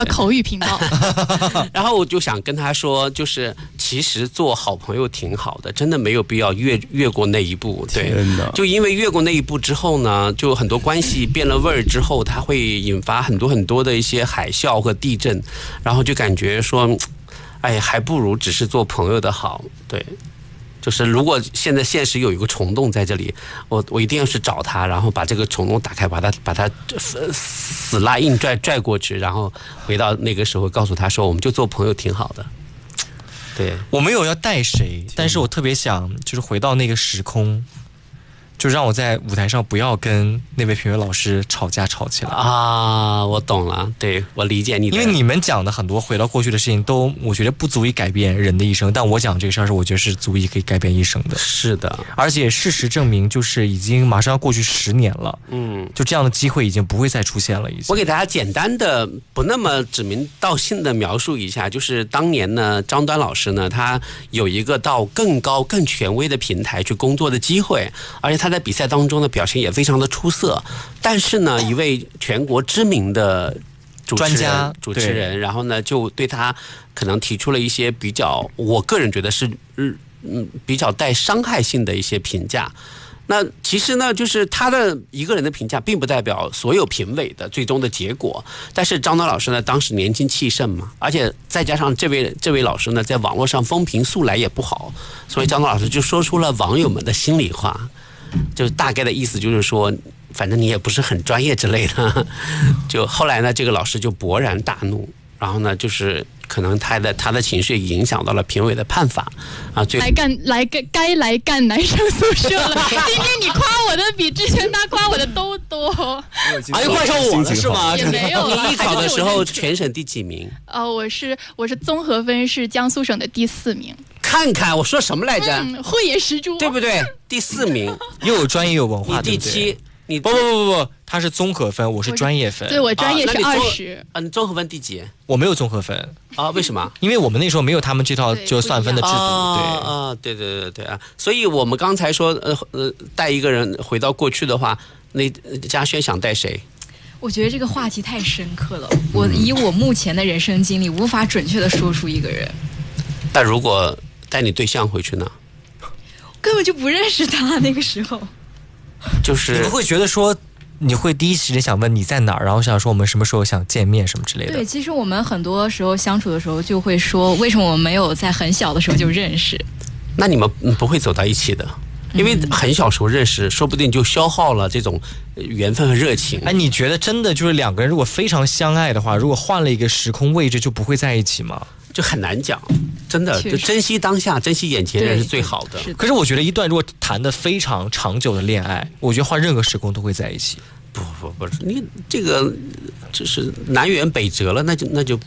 口语频道。 然后我就想跟他说，就是其实做好朋友挺好的，真的没有必要越过那一步。对，就因为越过那一步之后呢，就很多关系变了味儿之后，它会引发很多的一些海啸和地震，然后就感觉说，哎，还不如只是做朋友的好。对。就是如果现在现实有一个虫洞在这里，我一定要去找他，然后把这个虫洞打开，把他死拉硬拽过去，然后回到那个时候告诉他说，我们就做朋友挺好的。对， 我没有要带谁，但是我特别想就是回到那个时空，就让我在舞台上不要跟那位评委老师吵起来啊！我懂了，对，我理解你的。 因为你们讲的很多回到过去的事情都我觉得不足以改变人的一生，但我讲这个事儿是我觉得是足以可以改变一生的。 是的， 而且事实证明就是已经马上要过去10年了，就这样的机会已经不会再出现了。已经， 我给大家简单的不那么指名道姓的描述一下，就是当年呢，张端老师呢，他有一个到更高更权威的平台去工作的机会，而且他在比赛当中的表现也非常的出色，但是呢，一位全国知名的主持人，然后呢，就对他可能提出了一些比较，我个人觉得是比较带伤害性的一些评价。那其实呢，就是他的一个人的评价，并不代表所有评委的最终的结果。但是张端老师呢，当时年轻气盛嘛，而且再加上这位老师呢，在网络上风评素来也不好，所以张端老师就说出了网友们的心里话。就大概的意思就是说，反正你也不是很专业之类的。就后来呢，这个老师就勃然大怒，然后呢，就是可能他的情绪影响到了评委的判罚啊。最后该来干男生宿舍了。今天你夸我的比之前他夸我的都多。 哎，怪上我了是吗？ 也没有。 你艺考的时候全省第几名？ 我是综合分是江苏省的第4名。 看看我说什么来着？ 慧眼识珠， 对不对？第4名， 又有专业又有文化， 你第7，你不，他是综合分，我是专业分。 对，我专业是20。 你综合分第几？ 我没有综合分啊？为什么？ 因为我们那时候没有他们这套就算分的制度。 对啊！所以我们刚才说带一个人回到过去的话，那嘉轩想带谁？ 我觉得这个话题太深刻了，以我目前的人生经历，无法准确的说出一个人。 但如果带你对象回去呢？ 根本就不认识他，那个时候。 就是你们会觉得说，你会第一时间想问你在哪儿，然后想说我们什么时候想见面什么之类的。 对，其实我们很多时候相处的时候就会说，为什么我们没有在很小的时候就认识？ 那你们不会走到一起的。因为很小时候认识，说不定就消耗了这种缘分和热情。 哎，你觉得真的就是两个人如果非常相爱的话，如果换了一个时空位置，就不会在一起吗？ 就很难讲，真的，就珍惜当下，珍惜眼前人是最好的。 可是我觉得一段如果谈得非常长久的恋爱，我觉得换任何时空都会在一起。 不是，你这个就是南辕北辙了，那就